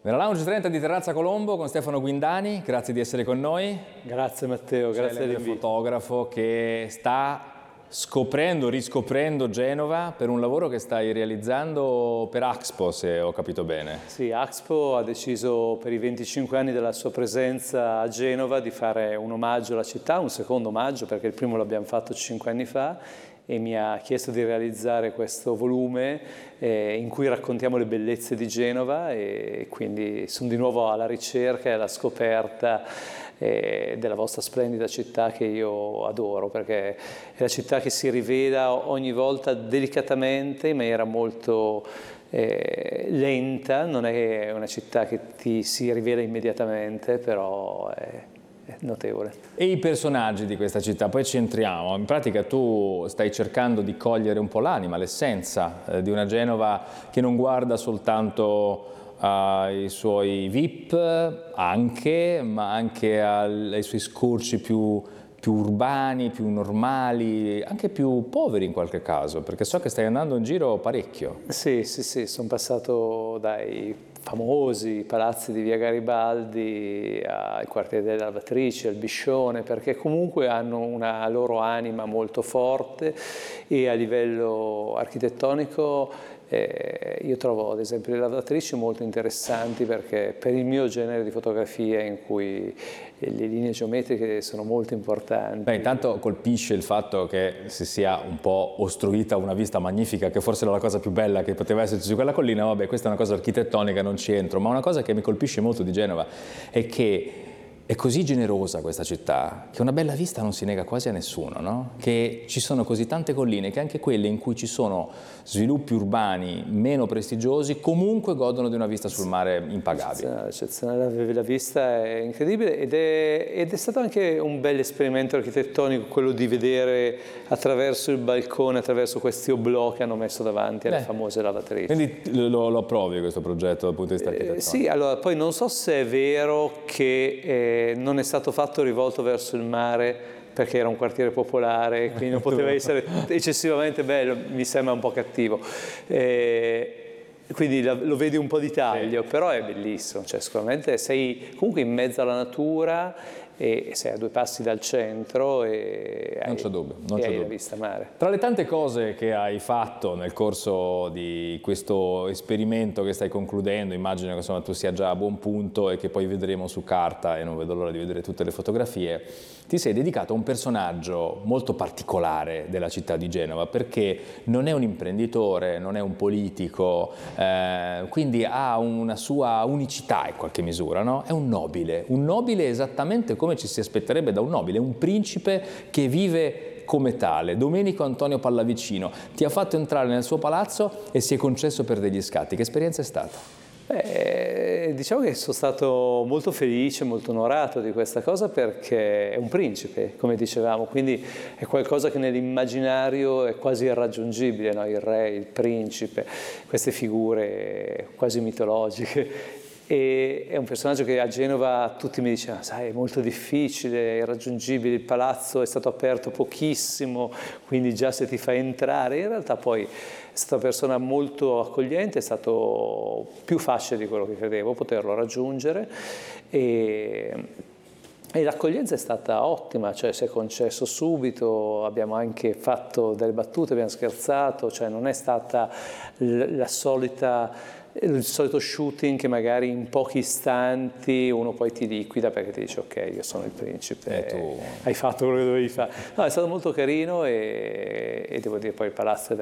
Nella Lounge 30 di Terrazza Colombo con Stefano Guindani, grazie di essere con noi. Grazie Matteo, grazie dell'invito. Fotografo che sta scoprendo, riscoprendo Genova per un lavoro che stai realizzando per Axpo, se ho capito bene. Sì, Axpo ha deciso per i 25 anni della sua presenza a Genova di fare un omaggio alla città, un secondo omaggio perché il primo l'abbiamo fatto 5 anni fa, e mi ha chiesto di realizzare questo volume in cui raccontiamo le bellezze di Genova, e quindi sono di nuovo alla ricerca e alla scoperta della vostra splendida città che io adoro, perché è la città che si rivela ogni volta delicatamente in maniera molto lenta. Non è una città che ti si rivela immediatamente, però è notevole. E i personaggi di questa città, poi ci entriamo. In pratica tu stai cercando di cogliere un po' l'anima, l'essenza di una Genova che non guarda soltanto ai suoi VIP, ma anche ai suoi scorci più urbani, più normali, anche più poveri in qualche caso, perché so che stai andando in giro parecchio. Sì, sono passato dai famosi palazzi di via Garibaldi al quartiere delle Lavatrici, al Biscione, perché comunque hanno una loro anima molto forte, e a livello architettonico io trovo ad esempio le lavatrici molto interessanti, perché per il mio genere di fotografia in cui le linee geometriche sono molto importanti. Beh, intanto colpisce il fatto che si sia un po' ostruita una vista magnifica, che forse era la cosa più bella che poteva esserci su quella collina. Vabbè, questa è una cosa architettonica, non ci entro, ma una cosa che mi colpisce molto di Genova è che è così generosa questa città che una bella vista non si nega quasi a nessuno, no? Che ci sono così tante colline che anche quelle in cui ci sono sviluppi urbani meno prestigiosi comunque godono di una vista sul mare impagabile. Eccezionale, la vista è incredibile, ed è stato anche un bel esperimento architettonico quello di vedere attraverso il balcone, attraverso questi oblò che hanno messo davanti alle famose lavatrici. Quindi lo approvi questo progetto dal punto di vista architettonico? Sì, allora poi non so se è vero che non è stato fatto rivolto verso il mare perché era un quartiere popolare, quindi non poteva essere eccessivamente bello, mi sembra un po' cattivo. Quindi lo vedi un po' di taglio, però è bellissimo, cioè sicuramente sei comunque in mezzo alla natura e sei a 2 passi dal centro e non c'è dubbio, hai la vista mare. Tra le tante cose che hai fatto nel corso di questo esperimento che stai concludendo, immagino che insomma, tu sia già a buon punto e che poi vedremo su carta, e non vedo l'ora di vedere tutte le fotografie, ti sei dedicato a un personaggio molto particolare della città di Genova, perché non è un imprenditore, non è un politico, quindi ha una sua unicità in qualche misura, no? È un nobile esattamente come ci si aspetterebbe da un nobile, un principe che vive come tale. Domenico Antonio Pallavicino ti ha fatto entrare nel suo palazzo e si è concesso per degli scatti. Che esperienza è stata? Diciamo che sono stato molto felice, molto onorato di questa cosa, perché è un principe, come dicevamo, quindi è qualcosa che nell'immaginario è quasi irraggiungibile, no? Il re, il principe, queste figure quasi mitologiche. E è un personaggio che a Genova tutti mi dicevano, sai, è molto difficile, è irraggiungibile, il palazzo è stato aperto pochissimo, quindi già se ti fai entrare, in realtà poi è stata una persona molto accogliente, è stato più facile di quello che credevo poterlo raggiungere, e l'accoglienza è stata ottima, cioè si è concesso subito, abbiamo anche fatto delle battute, abbiamo scherzato, cioè non è stata il solito shooting che magari in pochi istanti uno poi ti liquida perché ti dice ok, io sono il principe, hai fatto quello che dovevi fare. No, è stato molto carino, e devo dire poi il palazzo è